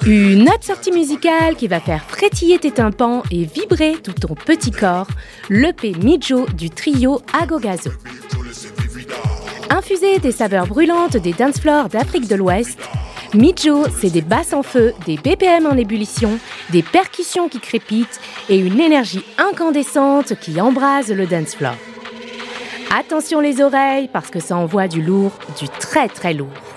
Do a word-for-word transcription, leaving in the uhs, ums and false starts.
Une autre sortie musicale qui va faire frétiller tes tympans et vibrer tout ton petit corps, l'E P Mijo du trio Agogazo. Infusé des saveurs brûlantes des dance floors d'Afrique de l'Ouest, Mijo, c'est des basses en feu, des B P M en ébullition, des percussions qui crépitent et une énergie incandescente qui embrase le dance floor. Attention les oreilles parce que ça envoie du lourd, du très très lourd.